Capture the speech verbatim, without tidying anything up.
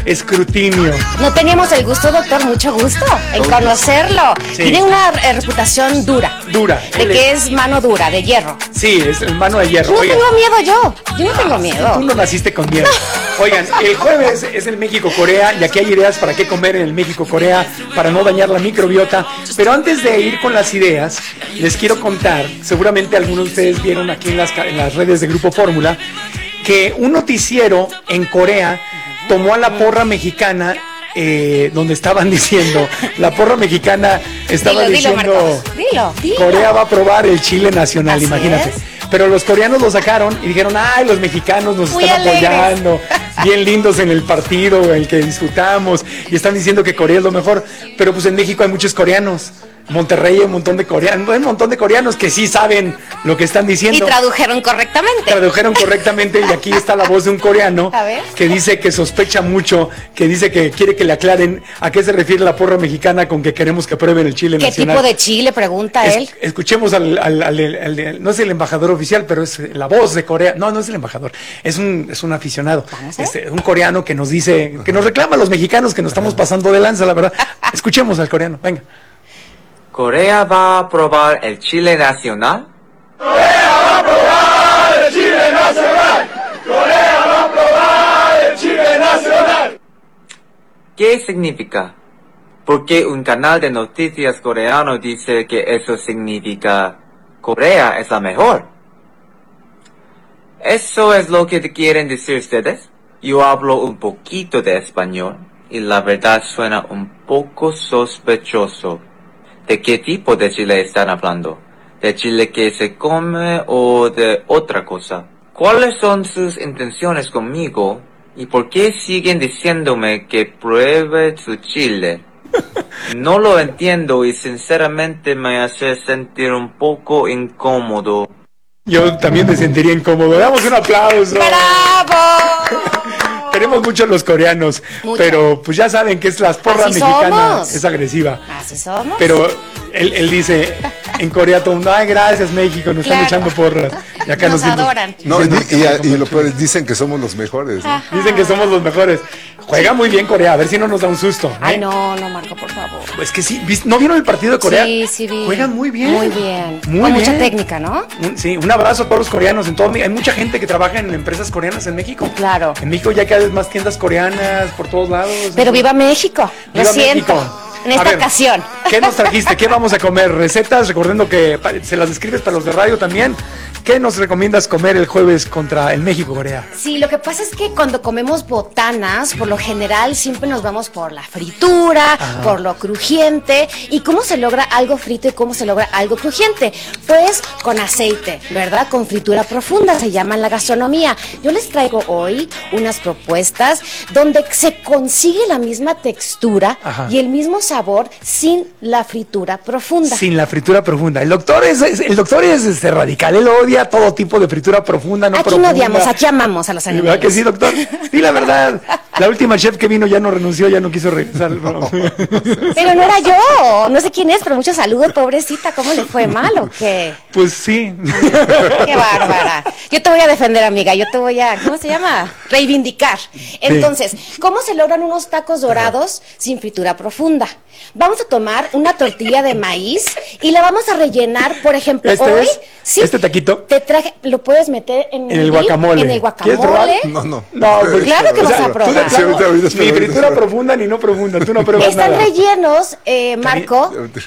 escrutinio. No teníamos el gusto, doctor, mucho gusto en conocerlo. Sí. Tiene una eh, reputación dura. Dura. De que es mano dura, de hierro. Sí, es el mano de hierro. No Oigan, tengo miedo yo. Yo no tengo miedo. tú no naciste con miedo. Oigan, el jueves es el México-Corea y aquí hay ideas para qué comer en el México-Corea para no dañar la microbiota. Pero antes de ir con las ideas, les quiero contar, seguramente algunos de ustedes vieron aquí en las, en las redes de Grupo Fórmula, que un noticiero en Corea tomó a la porra mexicana, eh, donde estaban diciendo, la porra mexicana estaba Dilo, dilo, diciendo, Marcos. Dilo, dilo. Corea va a probar el chile nacional, Así imagínate. es. Pero los coreanos lo sacaron y dijeron, ay, los mexicanos nos Muy están alegres. apoyando, bien lindos en el partido, el que disfrutamos, y están diciendo que Corea es lo mejor. Pero pues en México hay muchos coreanos. Monterrey hay un montón de coreanos, hay un montón de coreanos que sí saben lo que están diciendo. Y tradujeron correctamente. Tradujeron correctamente y aquí está la voz de un coreano A ver. que dice que sospecha mucho, que dice que quiere que le aclaren a qué se refiere la porra mexicana con que queremos que aprueben el chile ¿Qué nacional. tipo de chile? Pregunta Es- él. escuchemos al, al- al- al- al- no es el embajador oficial, pero es la voz de Corea. No, no es el embajador, es un, es un aficionado, Vamos a ver. este, un coreano que nos dice, que nos reclama a los mexicanos que nos estamos pasando de lanza, la verdad. Escuchemos al coreano, venga. ¿Corea va a probar el chile nacional? ¿Qué significa? Porque un canal de noticias coreano dice que eso significa Corea es la mejor. ¿Eso es lo que te quieren decir ustedes? Yo hablo un poquito de español y la verdad suena un poco sospechoso. ¿De qué tipo de chile están hablando? ¿De chile que se come o de otra cosa? ¿Cuáles son sus intenciones conmigo? ¿Y por qué siguen diciéndome que pruebe su chile? No lo entiendo y sinceramente me hace sentir un poco incómodo. Yo también me sentiría incómodo. Damos un aplauso. ¡Bravo! Queremos mucho a los coreanos, Mucho. pero pues ya saben que es la porra Así mexicana, somos. es agresiva. Así somos. Pero él, él dice, en Corea todo el mundo, ay, gracias México, nos Claro. están echando porras. Y acá Nos sienten- adoran. No, y, dicen, y- y lo peor es, dicen que somos los mejores, ¿no? dicen que somos los mejores. Juega muy bien Corea, a ver si no nos da un susto. ¿eh? Ay, no, no, Marco, por favor. Es que sí, ¿vis- ¿no vieron el partido de Corea? Sí, sí vi. Juegan muy bien. Muy bien. Muy Con bien. mucha técnica, ¿no? Un- Sí, un abrazo a todos los coreanos en todo Mi- Hay mucha gente que trabaja en empresas coreanas en México. Claro. En México ya cada vez más tiendas coreanas por todos lados. Pero viva México. Lo Viva siento. México. En A esta ver, ocasión. ¿Qué nos trajiste? ¿Qué vamos a comer? Recetas, recordando que pa- se las escribes para los de radio también. ¿Qué nos recomiendas comer el jueves contra el México-Corea? Sí, lo que pasa es que cuando comemos botanas, por lo general siempre nos vamos por la fritura, por lo crujiente. ¿Y cómo se logra algo frito y cómo se logra algo crujiente? Pues con aceite, ¿verdad? Con fritura profunda, se llama en la gastronomía. Yo les traigo hoy unas propuestas donde se consigue la misma textura Ajá. y el mismo sabor sin la fritura profunda. Sin la fritura profunda. El doctor es, es- el doctor es este, radical, él odia todo tipo de fritura profunda, no Aquí profunda. no odiamos, aquí amamos a los ¿Verdad animales. que sí, doctor? Sí, la verdad. La última chef que vino ya no renunció, ya no quiso regresar. No. Pero no era yo, no sé quién es, pero muchos saludos, pobrecita, ¿cómo le fue mal o qué? Pues sí. Qué bárbara. Yo te voy a defender, amiga, yo te voy a, ¿cómo se llama? Reivindicar. Entonces, ¿cómo se logran unos tacos dorados sin fritura profunda? Vamos a tomar una tortilla de maíz y la vamos a rellenar, por ejemplo, ¿Este hoy. es? ¿Este taquito? Te traje, lo puedes meter en, En el dip, guacamole. En el ¿Quieres probar? guacamole. No, no. No, pues, Claro que o vas sea, a probar. tú de Sí, ahorita, ahorita, ni espera, ahorita, fritura espera. profunda ni no profunda, tú no pruebas Están nada. rellenos, eh, Marco,